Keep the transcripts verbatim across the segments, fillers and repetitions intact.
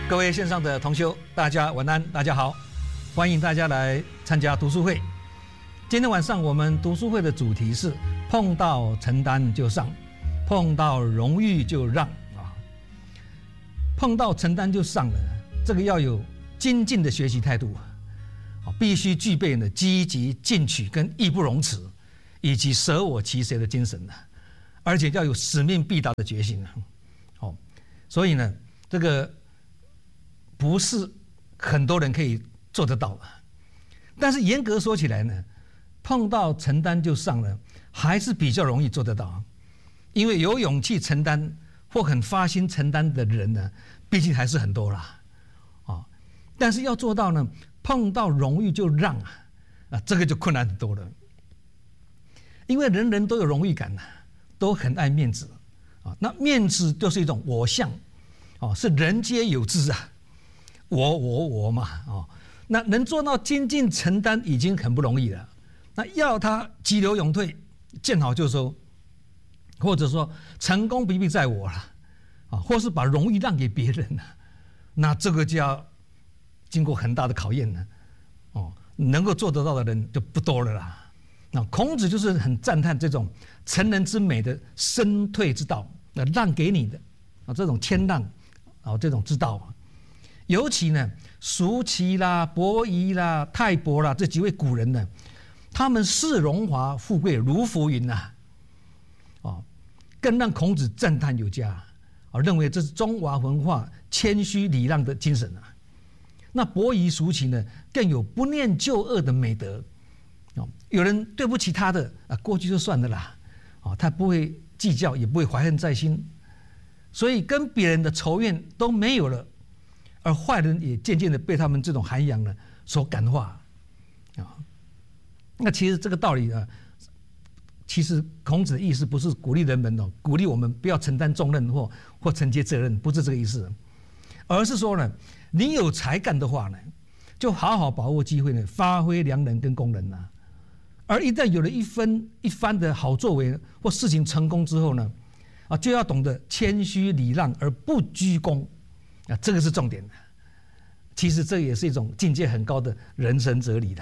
各位线上的同修，大家晚安，大家好，欢迎大家来参加读书会。今天晚上我们读书会的主题是碰到承担就上，碰到荣誉就让啊。碰到承担就上了，这个要有精进的学习态度啊，必须具备呢积极进取跟义不容辞，以及舍我其谁的精神呢，而且要有使命必达的决心啊。哦，所以呢，这个不是很多人可以做得到的。但是严格说起来呢，碰到承担就上了，还是比较容易做得到，因为有勇气承担或很发心承担的人呢，毕竟还是很多啦，啊，但是要做到呢，碰到荣誉就让啊，啊，这个就困难很多了，因为人人都有荣誉感呐，都很爱面子啊，那面子就是一种我相，啊，是人皆有之啊，我我我嘛，哦，那能做到精进承担已经很不容易了。那要他急流勇退，见好就收，或者说成功不必在我了，啊，或是把荣誉让给别人了，那这个就要经过很大的考验了，哦，能够做得到的人就不多了啦。那孔子就是很赞叹这种成人之美的身退之道，那让给你的啊这种谦让啊这种之道，尤其呢叔齐啦、伯夷啦、泰伯啦这几位古人呢。他们视荣华富贵如浮云呐、啊，哦，更让孔子赞叹有加啊，认为这是中华文化谦虚礼让的精神啊。那伯夷叔齐呢，更有不念旧恶的美德哦。有人对不起他的啊，过去就算了啦，哦，他不会计较，也不会怀恨在心，所以跟别人的仇怨都没有了，而坏人也渐渐的被他们这种涵养呢所感化啊。那其实这个道理啊，其实孔子的意思不是鼓励人们哦，鼓励我们不要承担重任或或承接责任，不是这个意思，而是说呢，你有才干的话呢，就好好把握机会呢，发挥良能跟功能呐、啊。而一旦有了一分一番的好作为或事情成功之后呢，啊，就要懂得谦虚礼让而不居功啊，这个是重点的。其实这也是一种境界很高的人生哲理的。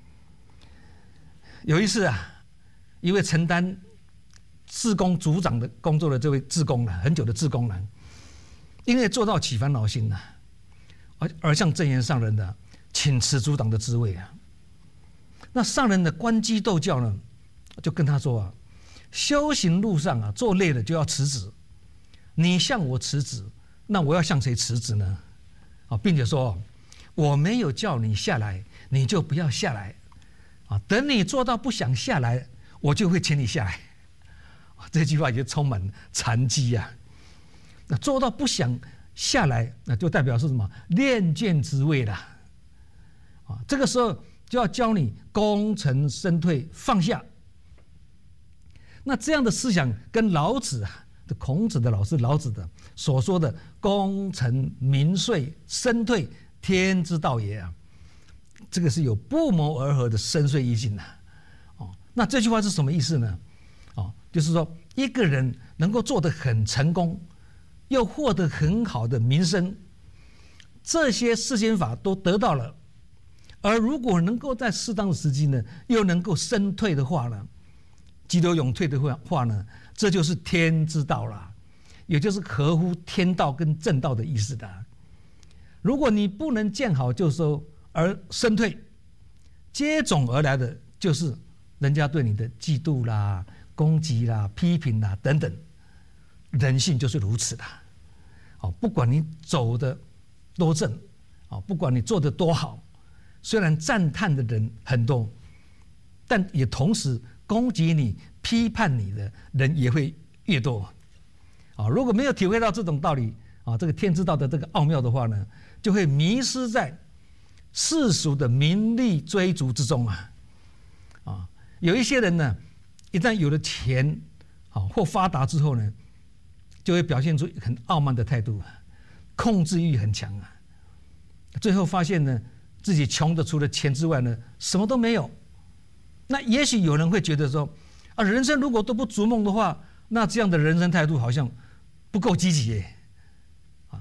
有一次啊，一位承担志工组长的工作的这位志工呢，很久的志工呢，因为做到起烦恼心呐，而而向正言上人的请辞组长的职位啊。那上人的关机斗教呢，就跟他说啊，修行路上啊，做累了就要辞职。你向我辞职，那我要向谁辞职呢？啊，并且说，我没有叫你下来，你就不要下来。啊，等你做到不想下来，我就会请你下来。这句话也充满禅机啊。那做到不想下来，那就代表是什么？练剑之位啦。啊，这个时候就要教你功成身退，放下。那这样的思想跟老子啊，孔子的老师老子的所说的功成名遂，身退天之道也啊。这个是有不谋而合的深邃意境呐、啊，哦，那这句话是什么意思呢？哦，就是说一个人能够做得很成功，又获得很好的名声，这些世间法都得到了，而如果能够在适当的时机呢，又能够身退的话呢，急流勇退的话呢，这就是天之道啦，也就是合乎天道跟正道的意思的。如果你不能见好就收，而身退，接踵而来的就是人家对你的嫉妒啦、攻击啦、批评啦等等，人性就是如此的。哦，不管你走的多正，哦，不管你做的多好，虽然赞叹的人很多，但也同时攻击你、批判你的人也会越多。啊，如果没有体会到这种道理啊，这个天之道的这个奥妙的话呢，就会迷失在世俗的名利追逐之中啊，啊，有一些人呢，一旦有了钱，啊或发达之后呢，就会表现出很傲慢的态度啊，控制欲很强啊，最后发现呢，自己穷的除了钱之外呢，什么都没有。那也许有人会觉得说，啊，人生如果都不逐梦的话，那这样的人生态度好像不够积极耶，啊，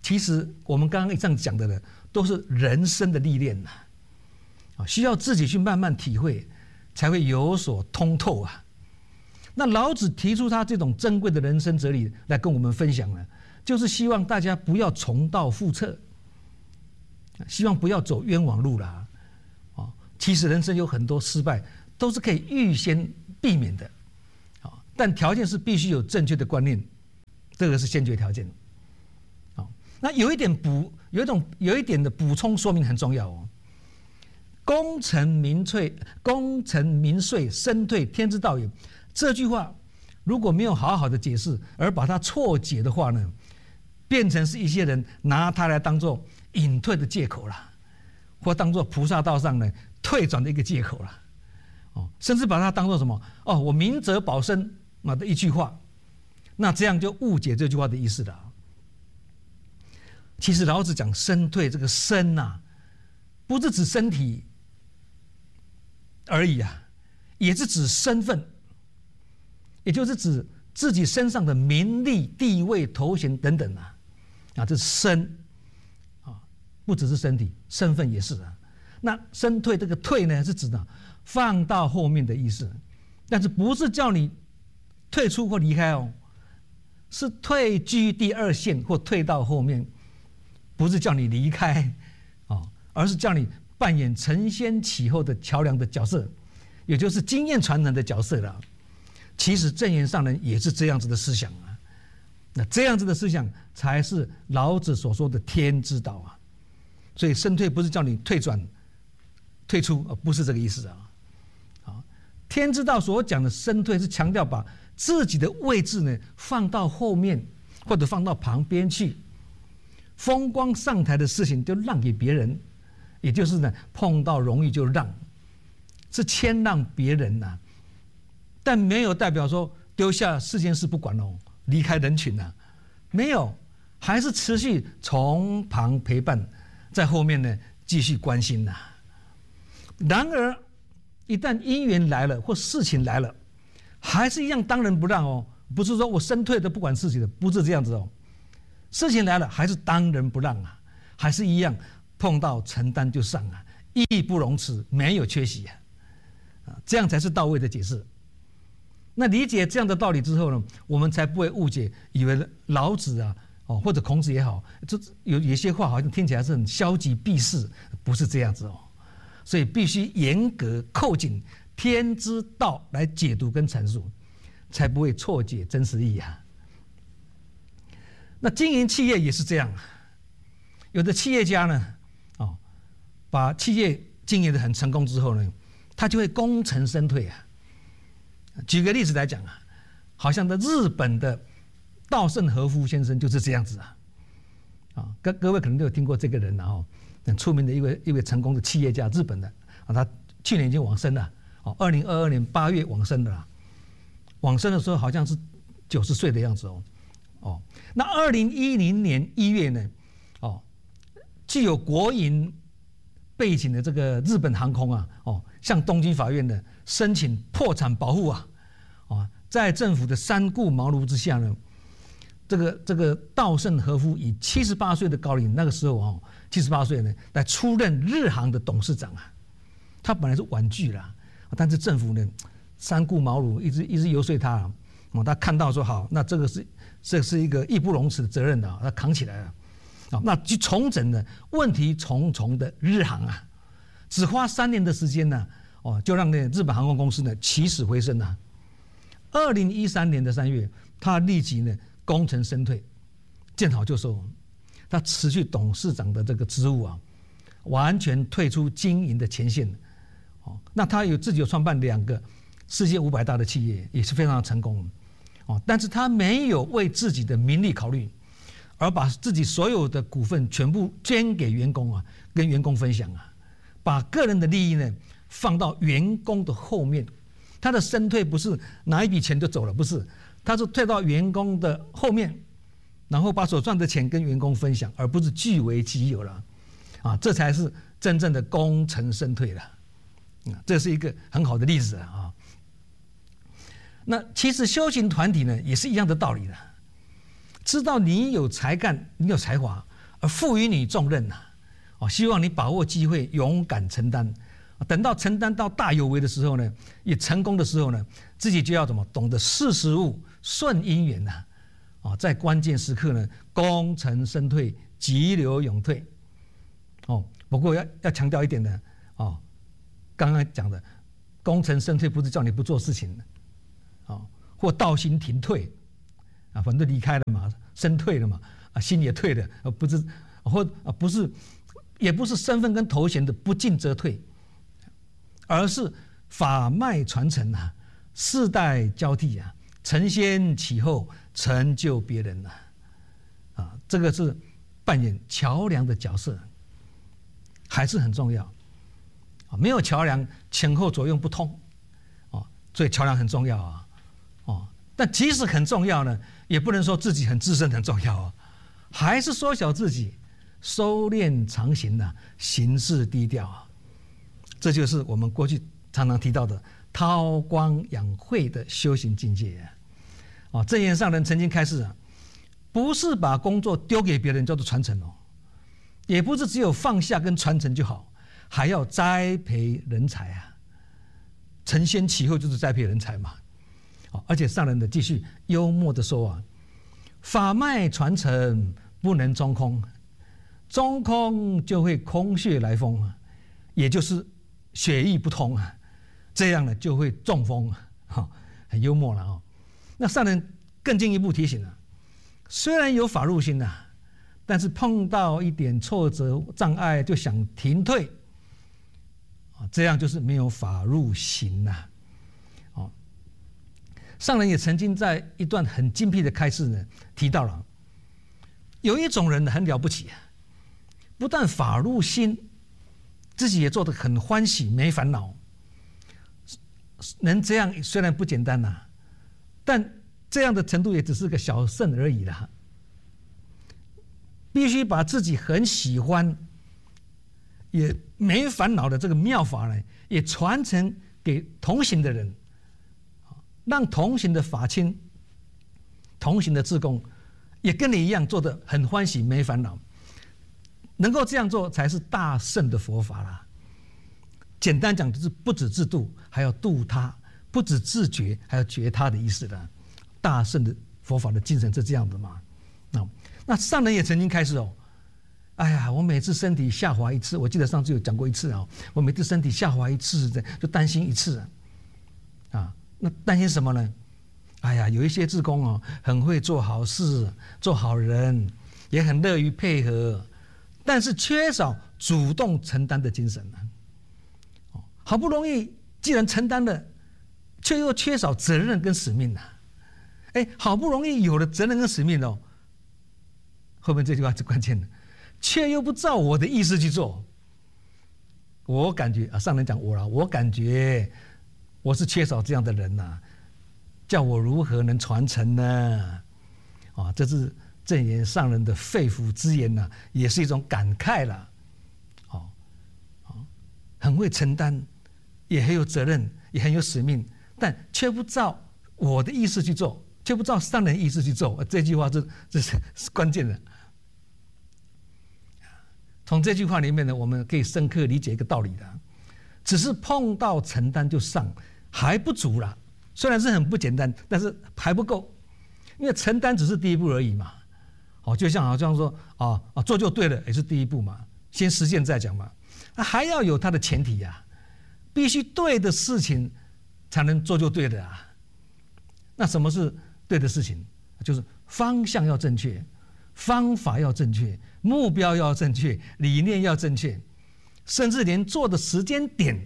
其实我们刚刚这样讲的呢，都是人生的历练呐，啊，需要自己去慢慢体会，才会有所通透啊。那老子提出他这种珍贵的人生哲理来跟我们分享呢，就是希望大家不要重蹈覆辙，希望不要走冤枉路啦。啊，其实人生有很多失败都是可以预先避免的，啊，但条件是必须有正确的观念，这个是先决条件。啊，那有一点补，有一种有一点的补充说明很重要哦。功成名遂，功成名遂，身退天之道也。这句话如果没有好好的解释，而把它错解的话呢，变成是一些人拿它来当做隐退的借口啦，或当做菩萨道上呢退转的一个借口啦，哦，甚至把它当做什么哦，我明哲保身嘛的一句话，那这样就误解这句话的意思了。其实老子讲身退，这个身啊，不是指身体而已啊，也是指身份。也就是指自己身上的名利、地位、头衔等等啊，啊，这是身啊，不只是身体，身份也是啊。那身退这个退呢，是指呢放到后面的意思，但是不是叫你退出或离开哦，是退居第二线或退到后面，不是叫你离开啊，而是叫你扮演承先启后的桥梁的角色，也就是经验传承的角色了。其实正言上人也是这样子的思想啊，那这样子的思想才是老子所说的天之道啊。所以身退不是叫你退转、退出，而不是这个意思啊。啊，天之道所讲的身退是强调把自己的位置呢放到后面或者放到旁边去，风光上台的事情就让给别人，也就是呢碰到荣誉就让，是谦让别人呐、啊。但没有代表说丢下四件事不管哦，离开人群啊，没有，还是持续从旁陪伴，在后面呢继续关心呐、啊。然而，一旦因缘来了或事情来了，还是一样当仁不让哦，不是说我身退的不管事情的，不是这样子哦。事情来了还是当仁不让啊，还是一样碰到承担就上啊，义不容辞，没有缺席啊，啊，这样才是到位的解释。那理解这样的道理之后呢，我们才不会误解，以为老子啊，哦或者孔子也好，这有有些话好像听起来是很消极避世，不是这样子哦。所以必须严格扣紧天之道来解读跟阐述，才不会错解真实意义啊。那经营企业也是这样，有的企业家呢，哦，把企业经营得很成功之后呢，他就会功成身退啊。举个例子来讲啊，好像在日本的稻盛和夫先生就是这样子啊，啊，各各位可能都有听过这个人啊，哦，很出名的一位一位成功的企业家，日本的啊，他去年已经往生了，哦，二零二二年八月往生的啦，往生的时候好像是九十岁的样子哦，哦，那二零一零年一月呢，哦，具有国营背景的这个日本航空啊，哦，向东京法院呢申请破产保护啊，啊，在政府的三顾茅庐之下呢，这个这个稻盛和夫以七十八岁的高龄，那个时候哦，七十八岁呢，来出任日航的董事长啊。他本来是婉拒啦，但是政府呢三顾茅庐，一直一直游说他啊，哦，他看到说好，那这个是这是一个义不容辞的责任的，他扛起来了。啊，那去重整了问题重重的日航啊，只花三年的时间呢，哦，就让那日本航空公司呢起死回生啊。二零一三年的三月，他立即呢功成身退，见好就收，他辞去董事长的这个职务啊，完全退出经营的前线。哦，那他有自己有创办两个世界五百大的企业，也是非常成功。哦，但是他没有为自己的名利考虑。而把自己所有的股份全部捐给员工啊，跟员工分享啊，把个人的利益呢放到员工的后面。他的身退不是拿一笔钱就走了，不是，他是退到员工的后面，然后把所赚的钱跟员工分享，而不是据为己有了，啊，这才是真正的功成身退了。啊，这是一个很好的例子啊。那其实修行团体呢也是一样的道理的。知道你有才干，你有才华， 而赋予你重任呐，哦，希望你把握机会，勇敢承担。等到承担到大有为的时候呢，也成功的时候呢，自己就要怎么懂得识时务、顺因缘呐，啊，在关键时刻呢，功成身退，急流勇退。哦，不过要要强调一点呢，哦，刚刚讲的功成身退不是叫你不做事情的，哦，或道心停退，啊，反正离开了嘛，身退了嘛，啊，心也退了，而不是或啊不是，也不是身份跟头衔的不进则退。而是法脉传承啊，世代交替啊，承先启后，成就别人啊，啊，这个是扮演桥梁的角色，还是很重要啊。没有桥梁，前后左右不通啊，所以桥梁很重要啊，哦，但即使很重要呢，也不能说自己很自身很重要啊，还是缩小自己，收斂常行啊，行事低调啊。这就是我们过去常常提到的韬光养晦的修行境界啊！证严上人曾经开示啊，不是把工作丢给别人叫做传承哦，也不是只有放下跟传承就好，还要栽培人才啊！承先启后就是栽培人才嘛！而且上人的继续幽默的说啊，法脉传承不能中空，中空就会空穴来风啊，也就是血液不通啊，这样呢就会中风啊，哈，很幽默了啊。那上人更进一步提醒了，虽然有法入心呐，但是碰到一点挫折障碍就想停退啊，这样就是没有法入行呐。哦，上人也曾经在一段很精辟的开示呢，提到了有一种人很了不起，不但法入心，自己也做得很欢喜，没烦恼。能这样虽然不简单呐、啊，但这样的程度也只是个小胜而已啦。必须把自己很喜欢也没烦恼的这个妙法呢，也传承给同行的人，让同行的法亲、同行的志工也跟你一样做得很欢喜，没烦恼。能够这样做才是大圣的佛法啦。简单讲就是不止自度，还要度他；不止自觉，还要觉他的意思的。大圣的佛法的精神是这样的嘛？那那上人也曾经开示哦，哎呀，我每次身体下滑一次，我记得上次有讲过一次啊，我每次身体下滑一次，就担心一次啊，啊，那担心什么呢？哎呀，有一些志工哦，很会做好事，做好人，也很乐于配合。但是缺少主动承担的精神呢、啊？好不容易既然承担了，却又缺少责任跟使命呐、啊。哎，好不容易有了责任跟使命哦，后面这句话是关键的，却又不照我的意思去做。我感觉啊，上人讲我了，我感觉我是缺少这样的人呐、啊，叫我如何能传承呢？啊，这是证严上人的肺腑之言呐、啊，也是一种感慨了。哦，哦，很会承担，也很有责任，也很有使命，但却不照我的意思去做，却不照上人意思去做。这句话是这是是关键的。从这句话里面呢，我们可以深刻理解一个道理的，只是碰到承担就上还不足啦。虽然是很不简单，但是还不够，因为承担只是第一步而已嘛。哦，就像好像说啊啊做就对了，也是第一步嘛，先实践再讲嘛。那还要有它的前提呀、啊，必须对的事情才能做就对的啊。那什么是对的事情？就是方向要正确，方法要正确，目标要正确，理念要正确，甚至连做的时间点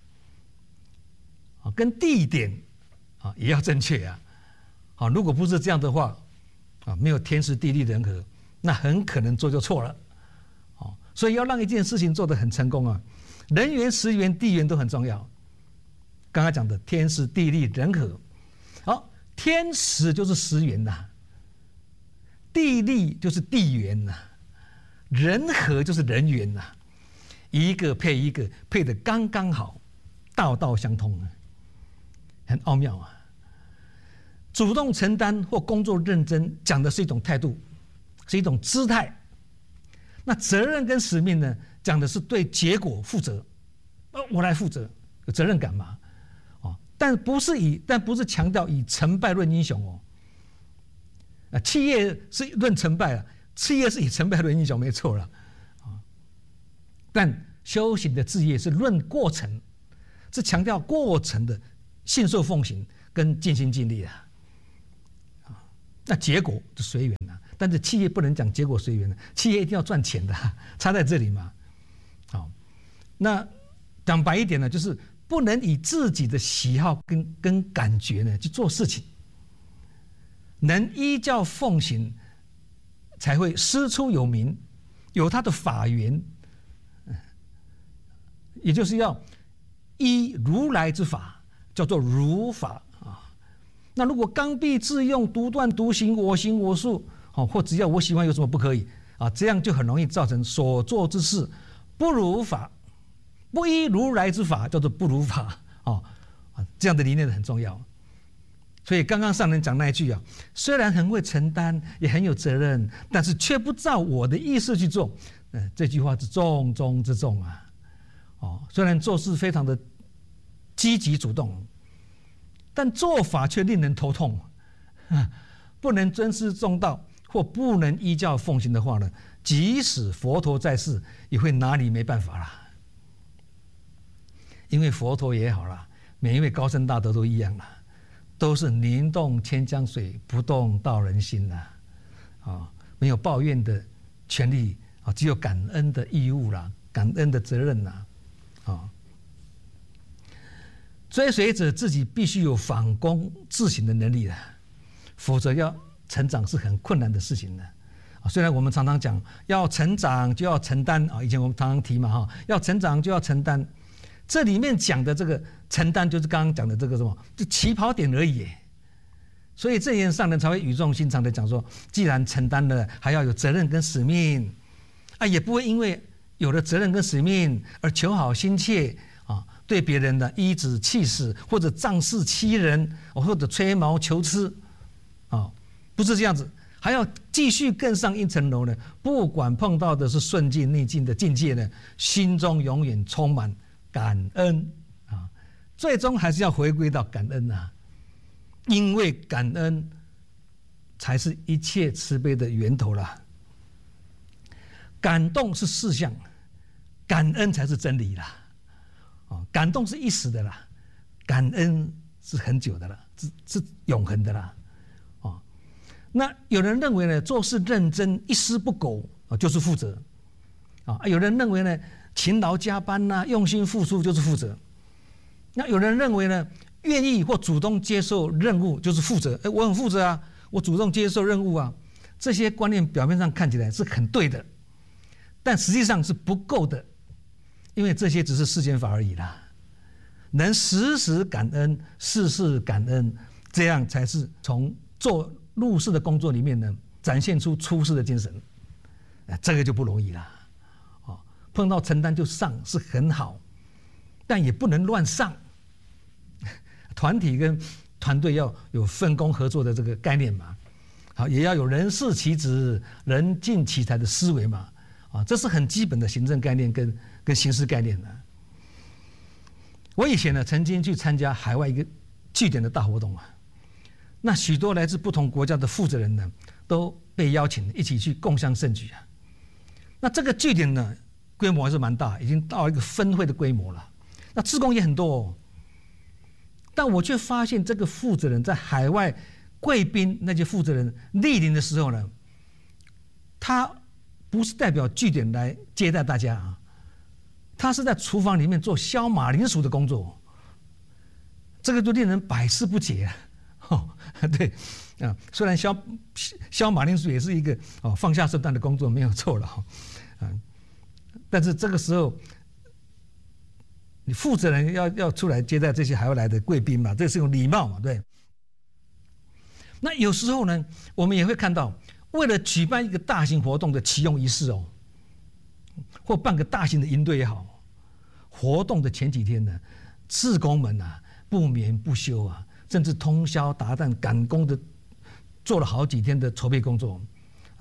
啊跟地点啊也要正确啊。好，如果不是这样的话，啊，没有天时地利人和，那很可能做就错了。哦，所以要让一件事情做得很成功啊，人缘、时缘、地缘都很重要。刚才讲的天时地利人和，好，天时就是时缘呐，地利就是地缘呐，人和就是人缘呐，一个配一个，配得刚刚好，道道相通啊，很奥妙啊。主动承担或工作认真，讲的是一种态度，是一种姿态， 那责任跟使命呢，讲的是对结果负责，呃，我来负责，有责任感嘛，哦，但不是以，但不是强调以成败论英雄哦，啊，企业是论成败啊，企业是以成败论英雄没错了，啊，但修行的志业是论过程，是强调过程的信受奉行跟尽心尽力啊，啊，那结果就随缘了。但是企业不能讲结果随缘的，企业一定要赚钱的，差在这里嘛。好，那讲白一点呢，就是不能以自己的喜好跟跟感觉呢去做事情，能依教奉行，才会师出有名，有它的法源，也就是要依如来之法，叫做如法啊。那如果刚愎自用、独断独行、我行我素。哦，或只要我喜欢有什么不可以啊？这样就很容易造成所做之事不如法，不依如来之法，叫做不如法哦。啊，这样的理念很重要。所以刚刚上人讲那一句啊，虽然很会承担，也很有责任，但是却不照我的意思去做。嗯，这句话是重中之重啊。哦，虽然做事非常的积极主动，但做法却令人头痛，啊，不能尊师重道。或不能依教奉行的话呢，即使佛陀在世，也会拿你没办法啦。因为佛陀也好啦，每一位高僧大德都一样啦，都是宁动千江水，不动道人心啦。啊，没有抱怨的权利啊，只有感恩的义务啦，感恩的责任啦。啊，追随者自己必须有反躬自省的能力啦，否则要成长是很困难的事情的，啊，虽然我们常常讲要成长就要承担啊，以前我们常常提嘛哈，要成长就要承担，这里面讲的这个承担就是刚刚讲的这个什么，就起跑点而已，所以正言上人才会语重心长的讲说，既然承担了，还要有责任跟使命，啊，也不会因为有了责任跟使命而求好心切啊，对别人的颐指气使或者仗势欺人，或者吹毛求疵，啊。不是这样子，还要继续更上一层楼呢。不管碰到的是顺境逆境的境界呢，心中永远充满感恩啊，最终还是要回归到感恩啊，因为感恩才是一切慈悲的源头啦。感动是事项，感恩才是真理啦。啊，感动是一时的啦，感恩是很久的啦，是是永恒的啦。那有人认为呢，做事认真一丝不苟啊就是负责，啊，有人认为呢，勤劳加班呐、啊，用心付出就是负责。那有人认为呢，愿意或主动接受任务就是负责。哎，我很负责啊，我主动接受任务啊，这些观念表面上看起来是很对的，但实际上是不够的，因为这些只是世间法而已啦。能时时感恩，事事感恩，这样才是从做入世的工作里面呢，展现出出世的精神，这个就不容易了。哦，碰到承担就上是很好，但也不能乱上。团体跟团队要有分工合作的这个概念嘛，好，也要有人事其职、人尽其才的思维嘛，啊，这是很基本的行政概念跟跟行事概念的。我以前呢，曾经去参加海外一个据点的大活动啊。那许多来自不同国家的负责人呢，都被邀请一起去共襄盛举啊。那这个据点呢，规模还是蛮大，已经到一个分会的规模了。那志工也很多哦，但我却发现这个负责人在海外贵宾那些负责人莅临的时候呢，他不是代表据点来接待大家啊，他是在厨房里面做削马铃薯的工作，这个就令人百思不解啊。哦，对，啊，虽然削削马铃薯也是一个哦放下身段的工作，没有错了哈，啊，但是这个时候，你负责人要要出来接待这些海外来的贵宾嘛，这是用礼貌嘛，对。那有时候呢，我们也会看到，为了举办一个大型活动的启用仪式哦，或办个大型的营队也好，活动的前几天呢，志工们啊不眠不休啊。甚至通宵达旦赶工的做了好几天的筹备工作，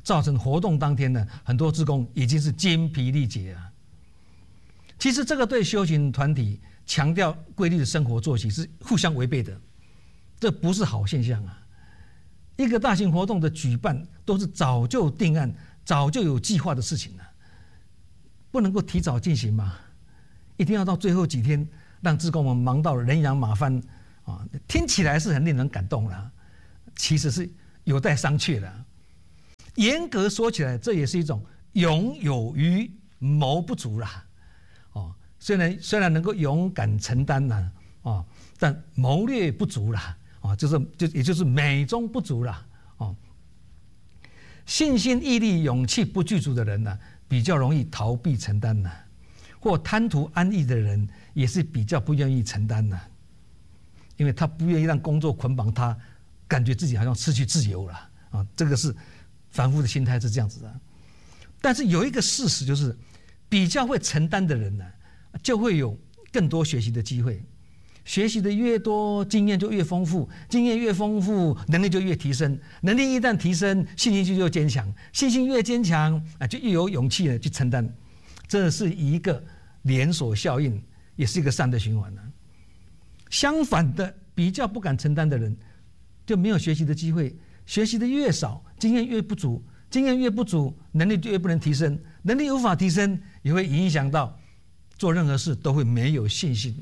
造成活动当天呢，很多志工已经是精疲力竭啊。其实这个对修行团体强调规律的生活作息是互相违背的，这不是好现象啊。一个大型活动的举办都是早就定案、早就有计划的事情了，不能够提早进行嘛，一定要到最后几天让志工们忙到人仰马翻啊！听起来是很令人感动啦，其实是有待商榷的。严格说起来，这也是一种勇有余谋不足啦。哦，虽然虽然能够勇敢承担啦，哦，但谋略不足啦。啊，就是就也就是美中不足啦，哦，信心、毅力、勇气不具足的人呢、啊，比较容易逃避承担呢、啊，或贪图安逸的人也是比较不愿意承担呢、啊，因为他不愿意让工作捆绑他，感觉自己好像失去自由了啊，这个是凡夫的心态是这样子的。但是有一个事实就是，比较会承担的人呢、啊，就会有更多学习的机会。学习的越多，经验就越丰富，经验越丰富，能力就越提升。能力一旦提升，信心就越坚强，信心越坚强啊，就越有勇气的去承担。这是一个连锁效应，也是一个善的循环呢、啊。相反的，比较不敢承担的人，就没有学习的机会。学习的越少，经验越不足，经验越不足，能力就越不能提升。能力无法提升，也会影响到做任何事都会没有信心。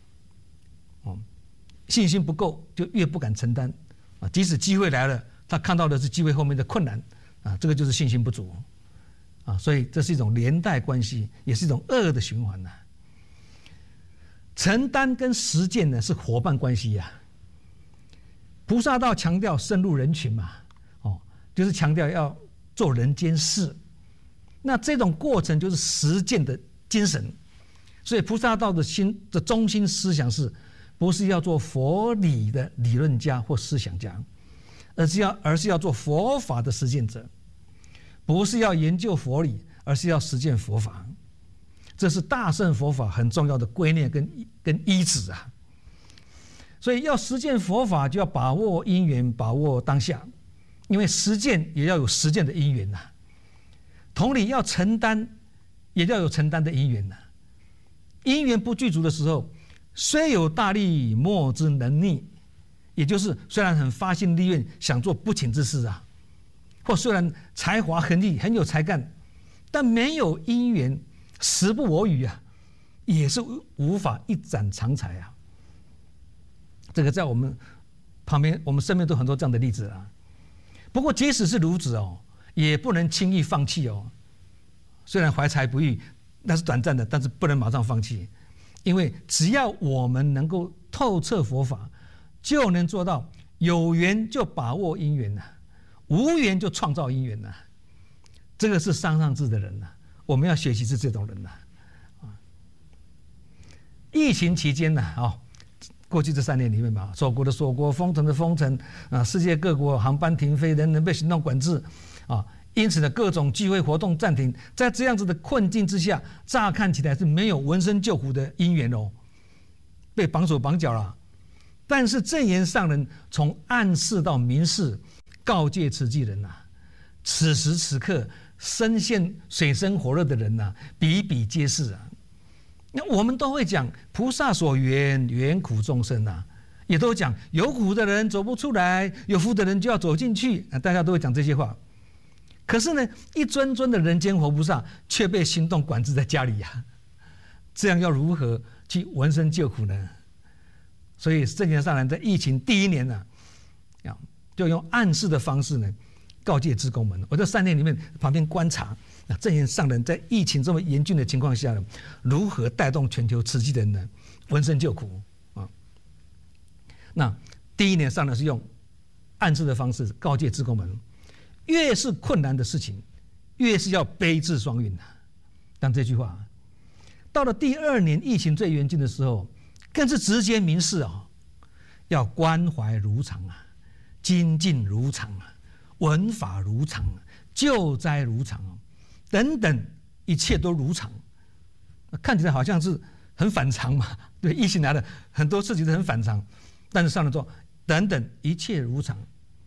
信心不够，就越不敢承担啊！即使机会来了，他看到的是机会后面的困难啊，这个就是信心不足啊！所以这是一种连带关系，也是一种恶的循环呐、啊。承担跟实践呢是伙伴关系呀、啊。菩萨道强调深入人群嘛，哦，就是强调要做人间事。那这种过程就是实践的精神。所以菩萨道的心的中心思想是。不是要做佛理的理论家或思想家，而是要而是要做佛法的实践者。不是要研究佛理，而是要实践佛法。这是大乘佛法很重要的观念跟跟依止啊。所以要实践佛法，就要把握因缘，把握当下，因为实践也要有实践的因缘呐、啊。同理，要承担，也要有承担的因缘呐、啊。因缘不具足的时候。虽有大力，莫之能逆，也就是虽然很发心立愿想做不请之事啊，或虽然才华横溢很有才干，但没有因缘，时不我与啊，也是无法一展长才啊。这个在我们旁边，我们身边都很多这样的例子啊。不过即使是如此哦，也不能轻易放弃哦。虽然怀才不遇，那是短暂的，但是不能马上放弃。因为只要我们能够透彻佛法，就能做到有缘就把握因缘呐、啊，无缘就创造因缘呐、啊。这个是上上智的人呐、啊，我们要学习是这种人呐、啊。啊，疫情期间呢、啊，哦，过去这三年里面嘛，锁国的锁国，封城的封城啊，世界各国航班停飞，人人被行动管制啊。因此呢，各种聚会活动暂停，在这样子的困境之下，乍看起来是没有闻声救苦的因缘哦，被绑手绑脚了。但是正言上人从暗示到明示，告诫慈济人呐、啊，此时此刻深陷水深火热的人呐、啊，比比皆是啊。那我们都会讲菩萨所缘，缘苦众生呐、啊，也都讲有苦的人走不出来，有福的人就要走进去啊，大家都会讲这些话。可是呢，一尊尊的人间活菩萨却被行动管制在家里呀、啊，这样要如何去闻声救苦呢？所以正言上人在疫情第一年呢、啊，就用暗示的方式呢，告诫志工们。我在三年里面旁边观察，啊，正言上人在疫情这么严峻的情况下呢，如何带动全球慈济人呢闻声救苦啊？那第一年上人是用暗示的方式告诫志工们。越是困难的事情，越是要悲智双运呐。但这句话，到了第二年疫情最严峻的时候，更是直接明示啊，要关怀如常啊，精进如常啊，闻法如常啊，救灾如常啊，等等，一切都如常。看起来好像是很反常嘛，对，疫情来了，很多事情都很反常，但是上人说，等等，一切如常。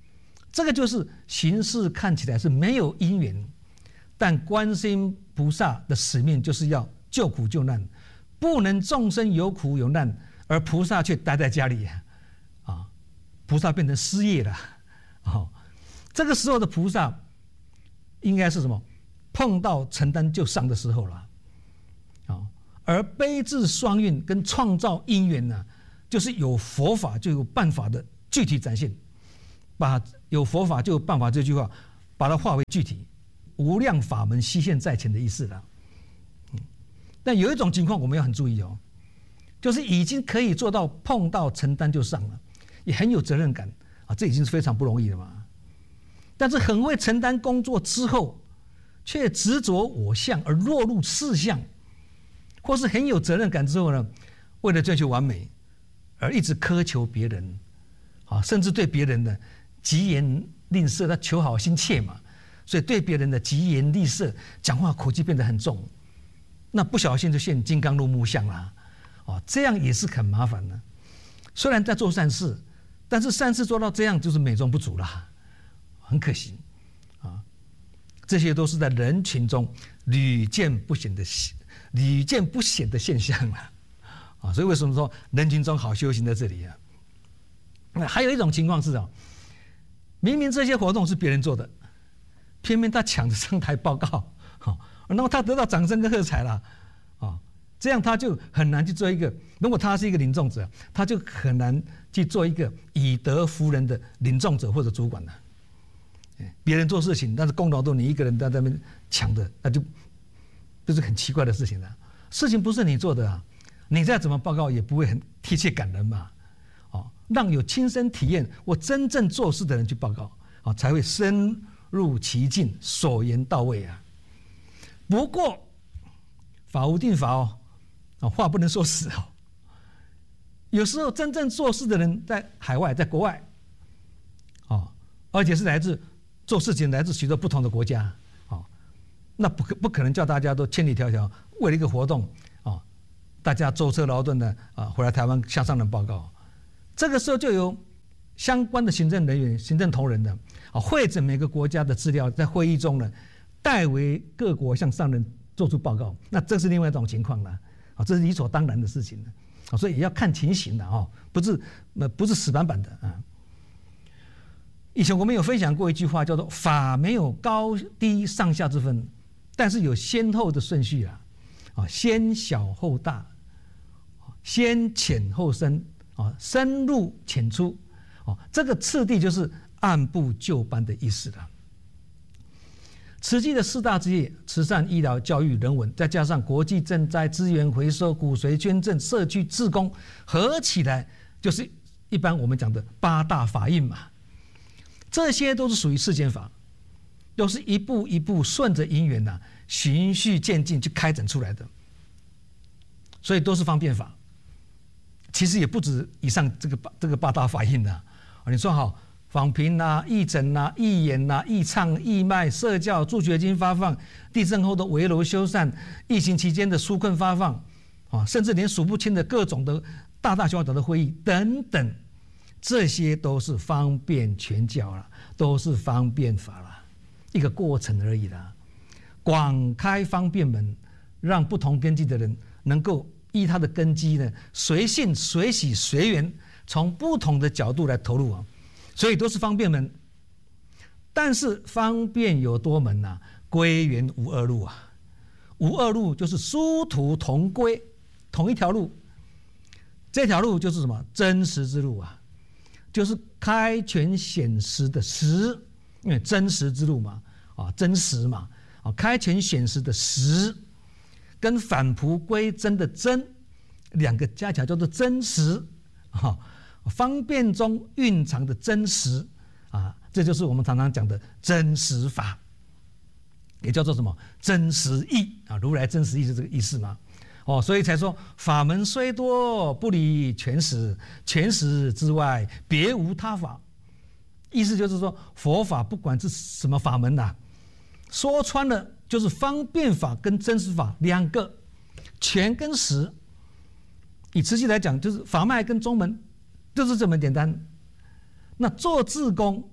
这个就是形式看起来是没有因缘，但观世音菩萨的使命就是要救苦救难，不能众生有苦有难，而菩萨却待在家里啊，菩萨变成失业了啊。这个时候的菩萨应该是什么？碰到承担就上的时候了啊。而悲智双运跟创造因缘呢，就是有佛法就有办法的具体展现，把有佛法就有办法这句话，把它化为具体，无量法门悉现在前的意思了。嗯，但有一种情况我们要很注意哦，就是已经可以做到碰到承担就上了，也很有责任感啊，这已经是非常不容易了嘛。但是很会承担工作之后，却执着我相而落入事相，或是很有责任感之后呢，为了追求完美而一直苛求别人啊，甚至对别人呢疾言吝啬，他求好心切嘛，所以对别人的疾言厉色，讲话口气变得很重，那不小心就现金刚入木相啦，哦，这样也是很麻烦的。虽然在做善事，但是善事做到这样就是美中不足啦，很可惜啊。这些都是在人群中屡见不鲜的屡见不鲜的现象了啊。所以为什么说人群中好修行在这里啊？那还有一种情况是啊。明明这些活动是别人做的，偏偏他抢着上台报告，然后他得到掌声跟喝彩了，这样他就很难去做一个，如果他是一个领众者，他就很难去做一个以德服人的领众者或者主管了。别人做事情，但是功劳都你一个人在那边抢的，那就这是很奇怪的事情了。事情不是你做的啊，你再怎么报告也不会很贴切感人嘛。让有亲身体验或真正做事的人去报告啊，才会深入其境，所言到位啊。不过法无定法哦，话不能说死哦。有时候真正做事的人在海外，在国外，啊，而且是来自做事情来自许多不同的国家啊，那不可不可能叫大家都千里迢迢为了一个活动啊，大家舟车劳顿的啊回来台湾向上人报告。这个时候就由相关的行政人员、行政同仁的啊，汇整每个国家的资料，在会议中呢，代为各国向上人做出报告。那这是另外一种情况了啊，这是理所当然的事情了啊，所以也要看情形的啊，不是呃不是死板板的啊。以前我们有分享过一句话，叫做“法没有高低上下之分，但是有先后的顺序啊，啊，先小后大，先浅后深。”啊，深入浅出，哦，这个次第就是按部就班的意思了。慈济的四大职业：慈善、医疗、教育、人文，再加上国际赈灾、资源回收、骨髓捐赠、社区志工，合起来就是一般我们讲的八大法印嘛。这些都是属于世间法，都是一步一步顺着因缘呐、啊，循序渐进去开展出来的，所以都是方便法。其实也不止以上这个这个八大法印呐、啊，你说好访贫呐、义诊呐、义演呐、义唱、义卖、社教、助学金发放、地震后的围楼修缮、疫情期间的纾困发放，啊，甚至连数不清的各种的大大小小的会议等等，这些都是方便全教了，都是方便法了，一个过程而已啦。广开方便门，让不同根基的人能够。依他的根基呢，随性随喜随缘，从不同的角度来投入啊，所以都是方便门。但是方便有多门呐、啊，归元无二路啊，无二路就是殊途同归，同一条路。这条路就是什么？真实之路啊，就是开权显实的实，因为真实之路嘛，啊，真实嘛，啊，开权显实的实。跟返璞归真的真两个加起来叫做真实啊，方便中蕴藏的真实啊，这就是我们常常讲的真实法，也叫做什么真实义啊，如来真实义是这个意思嘛。哦，所以才说法门虽多，不离全实，全实之外别无他法。意思就是说，佛法不管是什么法门呐、啊，说穿了。就是方便法跟真实法两个，全跟实。以慈济来讲，就是法脉跟宗门，就是这么简单。那做志工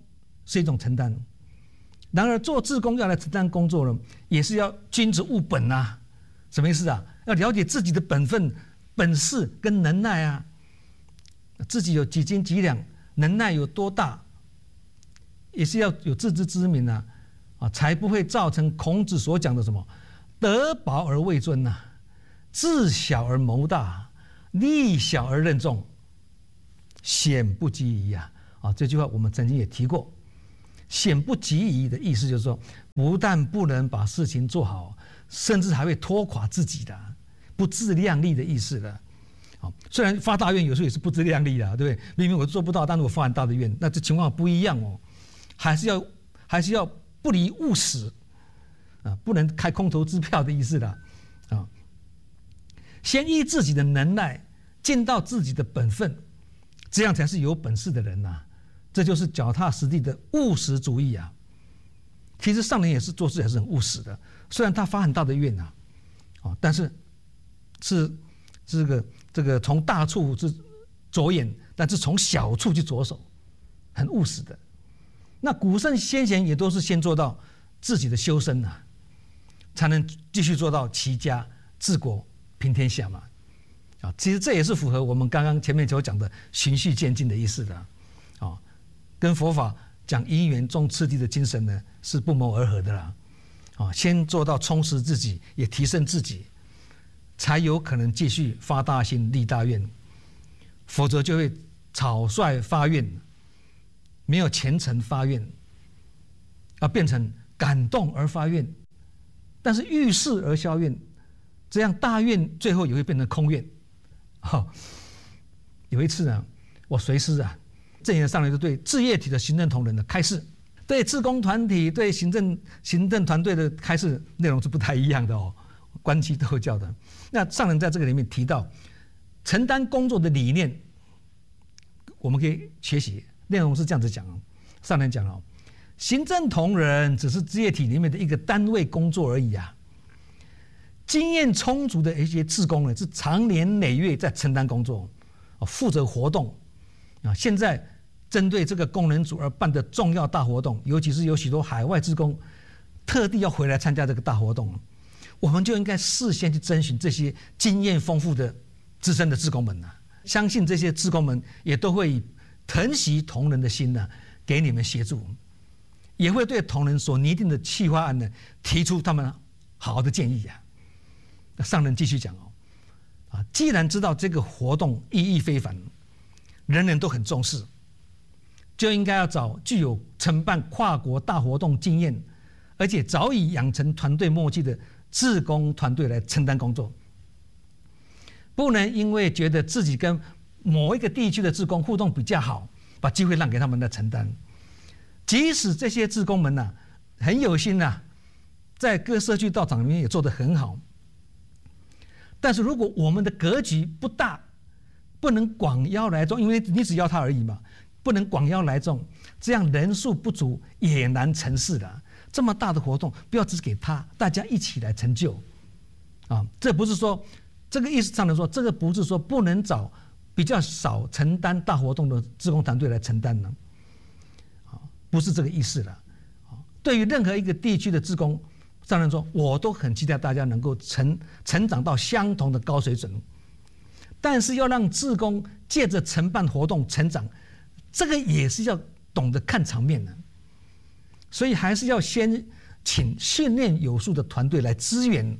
是一种承担。然而做志工要来承担工作呢，也是要君子务本啊。什么意思啊？要了解自己的本分、本事跟能耐啊，自己有几斤几两，能耐有多大，也是要有自知之明啊，啊，才不会造成孔子所讲的什么得薄而位尊呐、啊，自小而谋大，力小而任重，险不及夷啊！啊，这句话我们曾经也提过，险不及夷的意思就是说，不但不能把事情做好，甚至还会拖垮自己的，不自量力的意思的。好，虽然发大愿有时候也是不自量力的，对不对？明明我做不到，但是我发很大的愿，那这情况不一样哦，还是要还是要不离务实啊，不能开空头支票的意思的啊。先依自己的能耐，尽到自己的本分，这样才是有本事的人呐、啊。这就是脚踏实地的务实主义啊。其实上人也是做事还是很务实的，虽然他发很大的愿呐、啊，但是是这个这个从大处是着眼，但是从小处去着手，很务实的。那古圣先贤也都是先做到自己的修身啊，才能继续做到齐家治国平天下嘛。啊，其实这也是符合我们刚刚前面所讲的循序渐进的意思的啊，跟佛法讲因缘重次第的精神呢是不谋而合的啦。啊，先做到充实自己，也提升自己，才有可能继续发大心立大愿，否则就会草率发愿，没有虔诚发愿，而变成感动而发愿，但是遇事而消愿，这样大愿最后也会变成空愿。哦，有一次啊，我随师啊，正言上人就对志业体的行政同仁的开示，对志工团体、对行政行政团队的开示内容是不太一样的哦，关系斗教的。那上人在这个里面提到承担工作的理念，我们可以学习。内容是这样子讲哦，上人讲哦，行政同仁只是志业体里面的一个单位工作而已啊。经验充足的一些志工呢，是长年累月在承担工作，负责活动啊。现在针对这个工人组而办的重要大活动，尤其是有许多海外志工特地要回来参加这个大活动，我们就应该事先去征询这些经验丰富的资深的志工们呐、啊。相信这些志工们也都会以疼惜同仁的心呢、啊，给你们协助，也会对同仁所拟定的企划案呢提出他们好的建议啊。上人继续讲哦，啊，既然知道这个活动意义非凡，人人都很重视，就应该要找具有承办跨国大活动经验，而且早已养成团队默契的志工团队来承担工作。不能因为觉得自己跟某一个地区的志工互动比较好，把机会让给他们来承担。即使这些志工们呐、啊、很有心呐、啊，在各社区道场里面也做得很好。但是如果我们的格局不大，不能广邀来众，因为你只邀他而已嘛，不能广邀来众，这样人数不足也难成事的。这么大的活动，不要只给他，大家一起来成就啊！这不是说这个意思上的说，这个不是说不能找比较少承担大活动的志工团队来承担呢，啊，不是这个意思了。啊，对于任何一个地区的志工，上人说，我都很期待大家能够成成长到相同的高水准，但是要让志工借着承办活动成长，这个也是要懂得看场面的，所以还是要先请训练有素的团队来支援，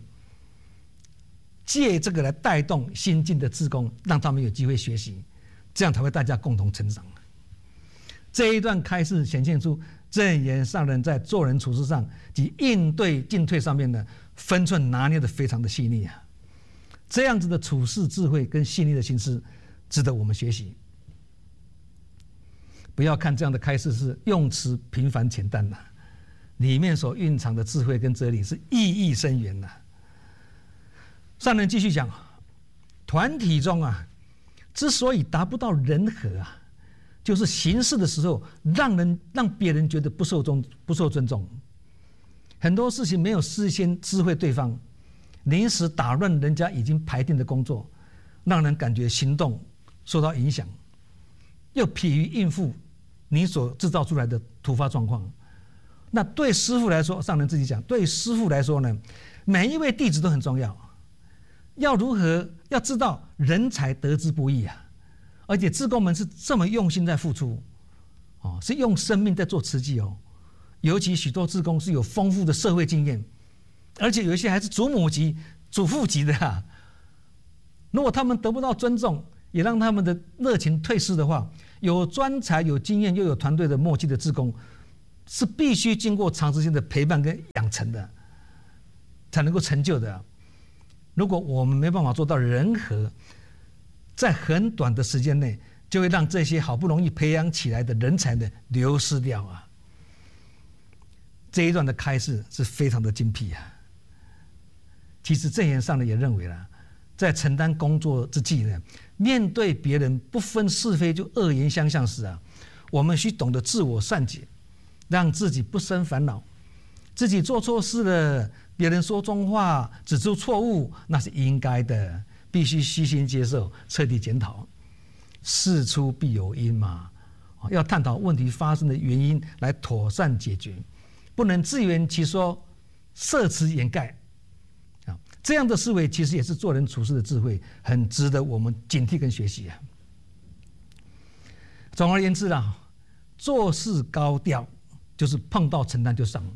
借这个来带动新进的志工，让他们有机会学习，这样才会大家共同成长。这一段开示显现出正言上人在做人处事上及应对进退上面呢，分寸拿捏得非常的细腻啊。这样子的处事智慧跟细腻的心思，值得我们学习。不要看这样的开示是用词平凡简单呐、啊，里面所蕴藏的智慧跟哲理是意义深远呐、啊。上人继续讲，团体中啊，之所以达不到人和啊，就是行事的时候让人让别人觉得不受尊不受尊重，很多事情没有事先知会对方，临时打乱人家已经排定的工作，让人感觉行动受到影响，又疲于应付你所制造出来的突发状况。那对师父来说，上人自己讲，对师父来说呢，每一位弟子都很重要。要如何要知道人才得之不易啊！而且志工们是这么用心在付出，哦，是用生命在做慈济哦。尤其许多志工是有丰富的社会经验，而且有一些还是祖母级、祖父级的啊。如果他们得不到尊重，也让他们的热情退失的话，有专才、有经验又有团队的默契的志工，是必须经过长时间的陪伴跟养成的，才能够成就的啊。如果我们没办法做到人和，在很短的时间内，就会让这些好不容易培养起来的人才呢流失掉啊。这一段的开示是非常的精辟啊。其实证言上呢也认为啦，在承担工作之际呢，面对别人不分是非就恶言相向时啊，我们需懂得自我善解，让自己不生烦恼。自己做错事了，别人说中话，指出错误，那是应该的，必须虚心接受，彻底检讨。事出必有因嘛，要探讨问题发生的原因，来妥善解决，不能自圆其说，设词掩盖。啊，这样的思维其实也是做人处事的智慧，很值得我们警惕跟学习啊。总而言之啦，做事高调就是碰到承担就上。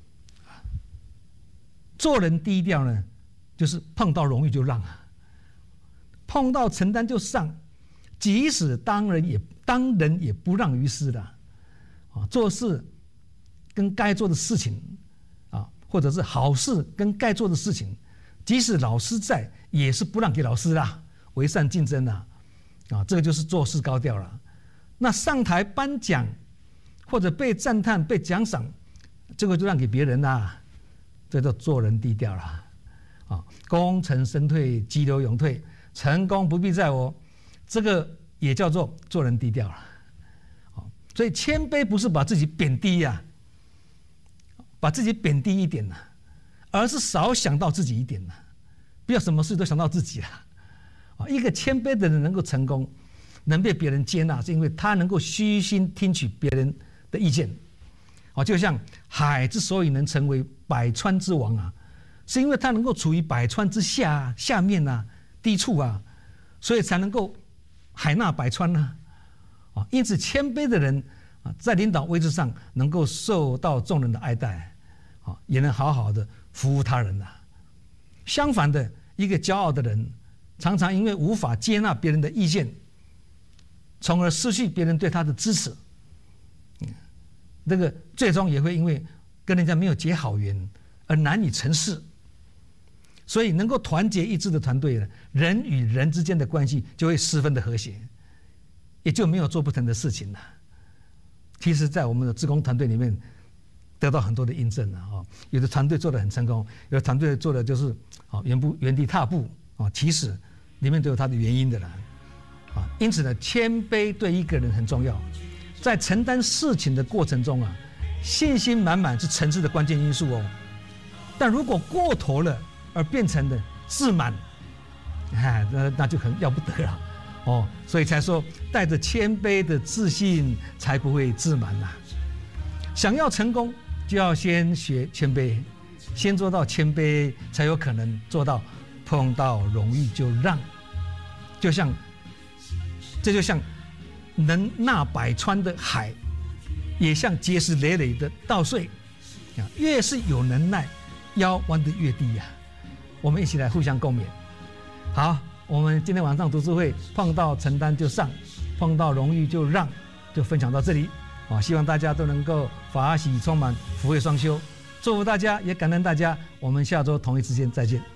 做人低调呢，就是碰到荣誉就让啊，碰到承担就上，即使当人也当人也不让于私的啊，做事跟该做的事情啊，或者是好事跟该做的事情，即使老师在，也是不让给老师啦，为善竞争啦，啊，这个就是做事高调了。那上台颁奖或者被赞叹、被奖赏，这个就让给别人啦。这叫做人低调了，啊，功成身退，急流勇退，成功不必在我，这个也叫做做人低调了，啊，所以谦卑不是把自己贬低呀、啊，把自己贬低一点呐、啊，而是少想到自己一点呐、啊，不要什么事都想到自己了，啊，一个谦卑的人能够成功，能被别人接纳，是因为他能够虚心听取别人的意见。哦，就像海之所以能成为百川之王啊，是因为它能够处于百川之下下面啊低处啊，所以才能够海纳百川呢、啊。啊，因此谦卑的人啊，在领导位置上能够受到众人的爱戴，啊，也能好好的服务他人呐、啊。相反的，一个骄傲的人，常常因为无法接纳别人的意见，从而失去别人对他的支持。这个最终也会因为跟人家没有结好缘而难以成事，所以能够团结一致的团队呢，人与人之间的关系就会十分的和谐，也就没有做不成的事情了。其实，在我们的志工团队里面，得到很多的印证了啊。有的团队做得很成功，有的团队做的就是啊原不原地踏步啊，其实里面都有它的原因的了啊。因此呢，谦卑对一个人很重要。在承担事情的过程中啊，信心满满是成事的关键因素哦。但如果过头了而变成的自满，哎，那那就很要不得了哦。所以才说带着谦卑的自信，才不会自满呐、啊。想要成功，就要先学谦卑，先做到谦卑，才有可能做到碰到荣誉就让。就像，这就像。能纳百川的海，也像结实累累的稻穗，啊，越是有能耐，腰弯得越低呀、啊。我们一起来互相共勉。好，我们今天晚上读书会碰到承担就上，碰到荣誉就让，就分享到这里。啊，希望大家都能够法喜充满，福慧双修。祝福大家，也感恩大家。我们下周同一时间再见。